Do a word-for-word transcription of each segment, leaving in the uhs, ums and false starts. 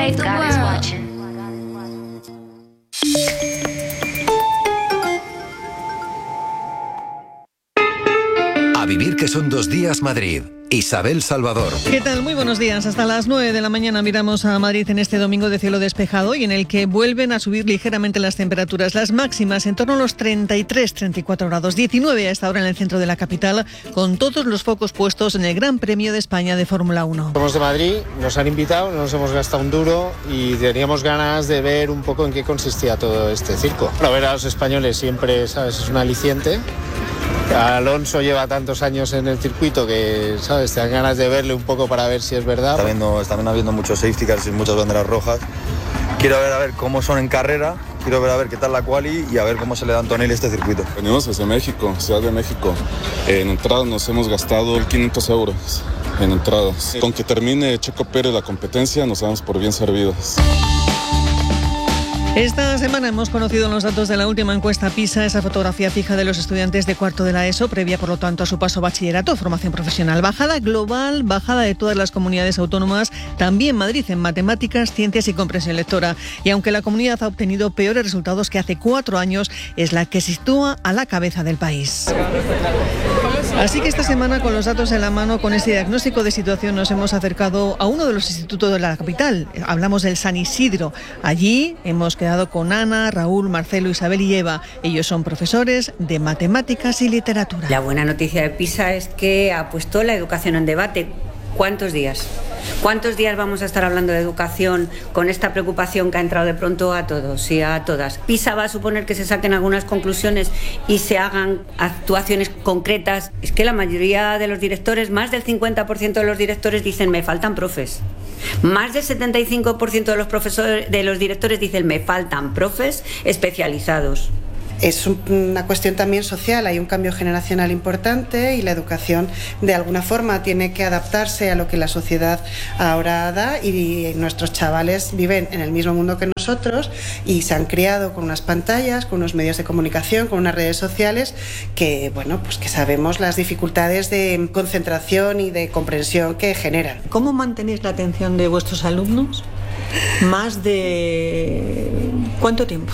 save the world. A vivir que son dos días Madrid. Isabel Salvador. ¿Qué tal? Muy buenos días. Hasta las nueve de la mañana miramos a Madrid en este domingo de cielo despejado y en el que vuelven a subir ligeramente las temperaturas. Las máximas en torno a los treinta y tres, treinta y cuatro grados. diecinueve a esta hora en el centro de la capital, con todos los focos puestos en el Gran Premio de España de Fórmula uno. Somos de Madrid, nos han invitado, no nos hemos gastado un duro y teníamos ganas de ver un poco en qué consistía todo este circo. Para ver a los españoles siempre, ¿sabes?, es un aliciente. Alonso lleva tantos años en el circuito que, ¿sabes?, te dan ganas de verle un poco para ver si es verdad. Está viendo, están habiendo muchos safety cars y muchas banderas rojas. Quiero ver a ver cómo son en carrera, quiero ver a ver qué tal la quali y a ver cómo se le da a Antonelli este circuito. Venimos desde México, Ciudad de México. En entrada nos hemos gastado quinientos euros en entradas. Con que termine Checo Pérez la competencia nos damos por bien servidos. Esta semana hemos conocido los datos de la última encuesta PISA, esa fotografía fija de los estudiantes de cuarto de la ESO, previa por lo tanto a su paso a bachillerato, formación profesional. Bajada global, bajada de todas las comunidades autónomas, también Madrid en matemáticas, ciencias y comprensión lectora. Y aunque la comunidad ha obtenido peores resultados que hace cuatro años, es la que se sitúa a la cabeza del país. Así que esta semana, con los datos en la mano, con este diagnóstico de situación, nos hemos acercado a uno de los institutos de la capital. Hablamos del San Isidro. Allí hemos quedado con Ana, Raúl, Marcelo, Isabel y Eva. Ellos son profesores de matemáticas y literatura. La buena noticia de PISA es que ha puesto la educación en debate. ¿Cuántos días? ¿Cuántos días vamos a estar hablando de educación con esta preocupación que ha entrado de pronto a todos y a todas? PISA va a suponer que se saquen algunas conclusiones y se hagan actuaciones concretas. Es que la mayoría de los directores, más del cincuenta por ciento de los directores dicen me faltan profes. Más del setenta y cinco por ciento de los profesores, de los directores dicen me faltan profes especializados. Es una cuestión también social, hay un cambio generacional importante y la educación de alguna forma tiene que adaptarse a lo que la sociedad ahora da y nuestros chavales viven en el mismo mundo que nosotros y se han criado con unas pantallas, con unos medios de comunicación, con unas redes sociales que, bueno, pues que sabemos las dificultades de concentración y de comprensión que generan. ¿Cómo mantenéis la atención de vuestros alumnos? ¿Más de cuánto tiempo?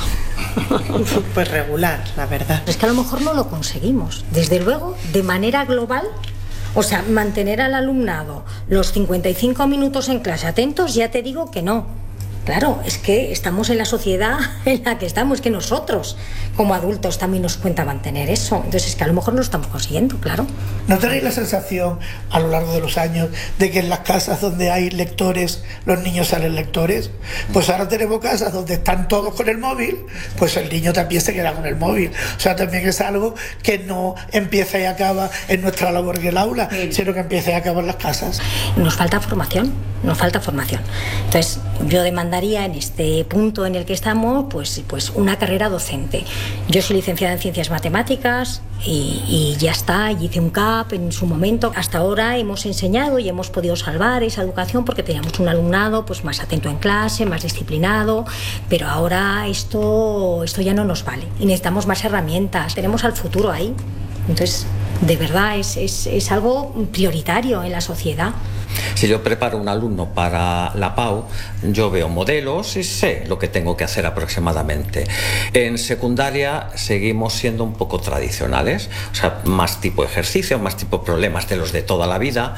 Pues regular, la verdad. Es que a lo mejor no lo conseguimos. Desde luego, de manera global, o sea, mantener al alumnado los cincuenta y cinco minutos en clase atentos, ya te digo que no. Claro, es que estamos en la sociedad en la que estamos, que nosotros como adultos también nos cuenta mantener eso. Entonces es que a lo mejor no lo estamos consiguiendo, claro. ¿No tenéis la sensación a lo largo de los años de que en las casas donde hay lectores, los niños salen lectores? Pues ahora tenemos casas donde están todos con el móvil, pues el niño también se queda con el móvil. O sea, también es algo que no empieza y acaba en nuestra labor en el aula, sí, sino que empieza y acaba en las casas. Nos falta formación, nos falta formación. Entonces yo demandaría en este punto en el que estamos, pues, pues una carrera docente. Yo soy licenciada en Ciencias Matemáticas y, y ya está, y hice un C A P en su momento. Hasta ahora hemos enseñado y hemos podido salvar esa educación porque teníamos un alumnado pues más atento en clase, más disciplinado, pero ahora esto, esto ya no nos vale y necesitamos más herramientas. Tenemos al futuro ahí. Entonces, de verdad, es, es, es algo prioritario en la sociedad. Si yo preparo un alumno para la PAU, yo veo modelos y sé lo que tengo que hacer aproximadamente. En secundaria seguimos siendo un poco tradicionales, o sea, más tipo ejercicio, más tipo problemas de los de toda la vida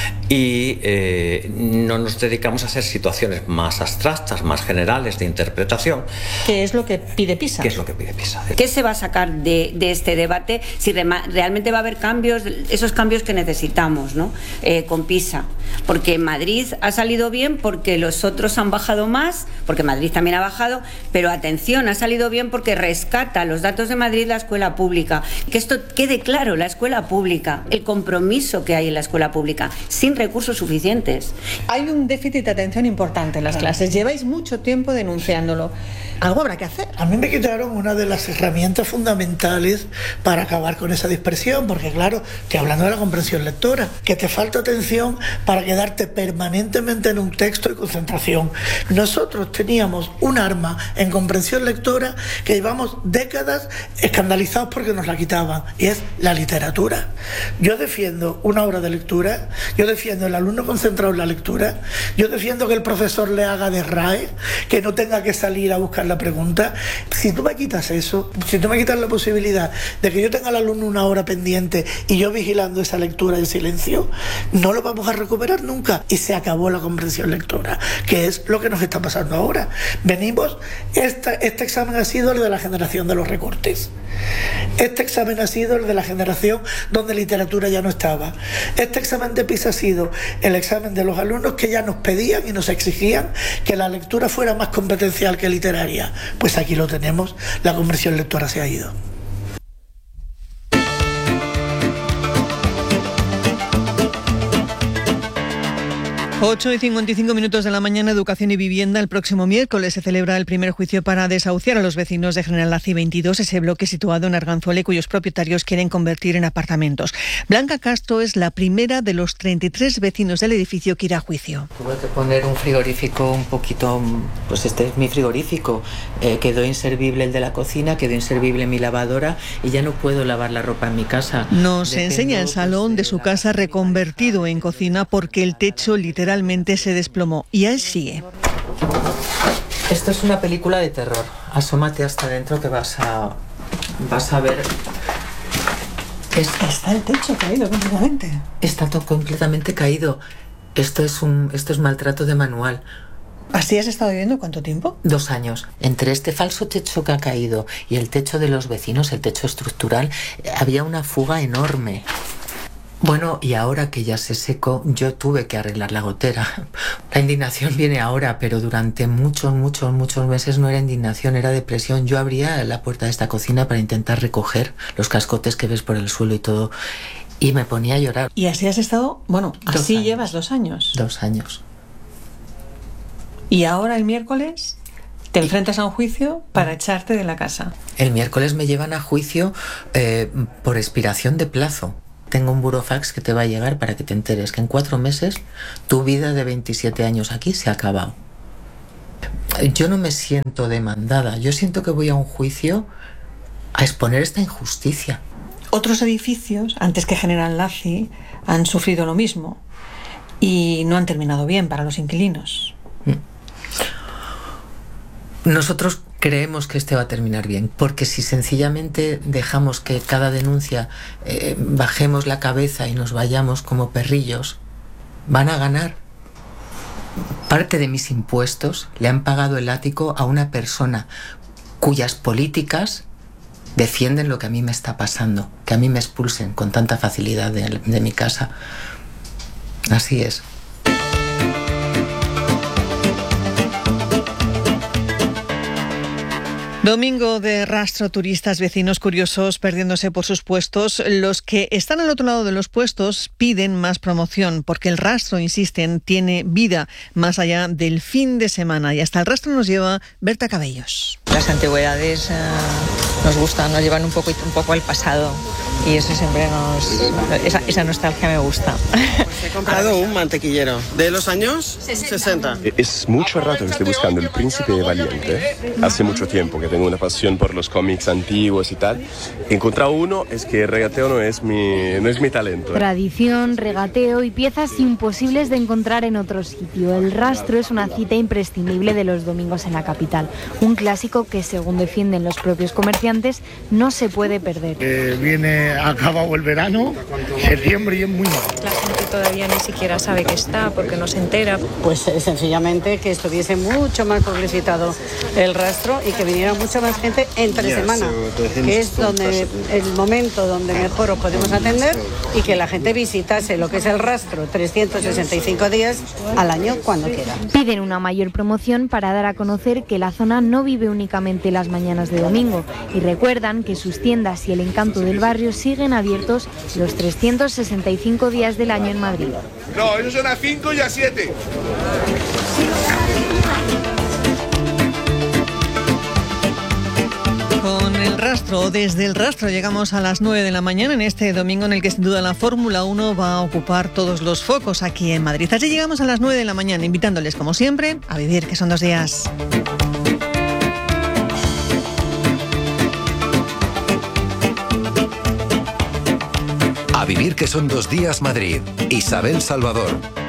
y eh, no nos dedicamos a hacer situaciones más abstractas, más generales de interpretación. ¿Qué es lo que pide PISA? ¿Qué es lo que pide PISA? ¿Qué se va a sacar de, de este debate? Si re, realmente va a haber cambios, esos cambios que necesitamos, ¿no? Eh, con PISA. Porque Madrid ha salido bien porque los otros han bajado más, porque Madrid también ha bajado, pero atención, ha salido bien porque rescata los datos de Madrid la escuela pública. Que esto quede claro, la escuela pública, el compromiso que hay en la escuela pública, sin recursos suficientes. Hay un déficit de atención importante en las clases, lleváis mucho tiempo denunciándolo. algo habrá que hacer. A mí me quitaron una de las herramientas fundamentales para acabar con esa dispersión, porque claro, estoy hablando de la comprensión lectora, que te falta atención para quedarte permanentemente en un texto y concentración. Nosotros teníamos un arma en comprensión lectora que llevamos décadas escandalizados porque nos la quitaban, y es la literatura. Yo defiendo una obra de lectura, yo defiendo el alumno concentrado en la lectura, yo defiendo que el profesor le haga de R A E, que no tenga que salir a buscar la pregunta. Si tú me quitas eso, si tú me quitas la posibilidad de que yo tenga al alumno una hora pendiente y yo vigilando esa lectura en silencio, no lo vamos a recuperar nunca, y se acabó la comprensión lectora, que es lo que nos está pasando ahora. Venimos, esta, este examen ha sido el de la generación de los recortes, este examen ha sido el de la generación donde literatura ya no estaba, este examen de PISA ha sido el examen de los alumnos que ya nos pedían y nos exigían que la lectura fuera más competencial que literaria. Pues aquí lo tenemos, la comprensión lectora se ha ido. ocho y cincuenta y cinco minutos de la mañana, Educación y Vivienda. El próximo miércoles se celebra el primer juicio para desahuciar a los vecinos de General Laci veintidós, ese bloque situado en Arganzuela y cuyos propietarios quieren convertir en apartamentos. Blanca Castro es la primera de los treinta y tres vecinos del edificio que irá a juicio. Tuve que poner un frigorífico un poquito, pues este es mi frigorífico, eh, quedó inservible el de la cocina, quedó inservible mi lavadora y ya no puedo lavar la ropa en mi casa. Nos Dependo, enseña el salón de su casa reconvertido en cocina porque el techo literalmente se desplomó, y él sigue. Esto es una película de terror. Asómate hasta adentro que vas a vas a ver. Es... Está el techo caído completamente. Está todo completamente caído. Esto es un esto es maltrato de manual. ¿Así has estado viviendo cuánto tiempo? Dos años. Entre este falso techo que ha caído y el techo de los vecinos, el techo estructural, había una fuga enorme. Bueno, y ahora que ya se secó, yo tuve que arreglar la gotera. La indignación viene ahora, pero durante muchos, muchos, muchos meses no era indignación, era depresión. Yo abría la puerta de esta cocina para intentar recoger los cascotes que ves por el suelo y todo, y me ponía a llorar. Y así has estado, bueno, Dos así años. llevas dos años. Dos años. Y ahora el miércoles te enfrentas a un juicio para echarte de la casa. El miércoles me llevan a juicio eh, por expiración de plazo. Tengo un burofax que te va a llegar para que te enteres que en cuatro meses tu vida de veintisiete años aquí se ha acabado. Yo no me siento demandada, yo siento que voy a un juicio a exponer esta injusticia. Otros edificios, antes que General Laci, han sufrido lo mismo y no han terminado bien para los inquilinos. Nosotros creemos que este va a terminar bien, porque si sencillamente dejamos que cada denuncia eh, bajemos la cabeza y nos vayamos como perrillos, van a ganar. Parte de mis impuestos le han pagado el ático a una persona cuyas políticas defienden lo que a mí me está pasando, que a mí me expulsen con tanta facilidad de, de mi casa. Así es. Domingo de rastro, turistas, vecinos curiosos perdiéndose por sus puestos. Los que están al otro lado de los puestos piden más promoción porque el rastro, insisten, tiene vida más allá del fin de semana. Y hasta el rastro nos lleva Berta Cabellos. Las antigüedades eh, nos gustan, nos llevan un poco, un poco al pasado y eso siempre nos... Esa, esa nostalgia me gusta. Pues he comprado un mantequillero de los años sesenta. Es mucho rato que estoy buscando El Príncipe Valiente. Hace mucho tiempo que tengo una pasión por los cómics antiguos y tal. He encontrado uno, es que el regateo no es mi, no es mi talento. Tradición, regateo y piezas imposibles de encontrar en otro sitio. El rastro es una cita imprescindible de los domingos en la capital. Un clásico que, según defienden los propios comerciantes, no se puede perder. Eh, viene acabado el verano, septiembre y es muy malo. La gente todavía ni siquiera sabe que está porque no se entera. Pues eh, sencillamente que estuviese mucho más publicitado el rastro y que viniera mucha más gente entre yeah, semana, so que es donde el momento donde mejor os podemos atender y que la gente visitase lo que es el rastro trescientos sesenta y cinco días al año cuando quiera. Piden una mayor promoción para dar a conocer que la zona no vive únicamente las mañanas de domingo y recuerdan que sus tiendas y el encanto del barrio siguen abiertos los trescientos sesenta y cinco días del año en Madrid. No, ellos son a cinco y a siete. Rastro. Desde el Rastro llegamos a las nueve de la mañana en este domingo en el que sin duda la Fórmula uno va a ocupar todos los focos aquí en Madrid. Así llegamos a las nueve de la mañana invitándoles como siempre a vivir que son dos días. A vivir que son dos días Madrid. Isabel Salvador.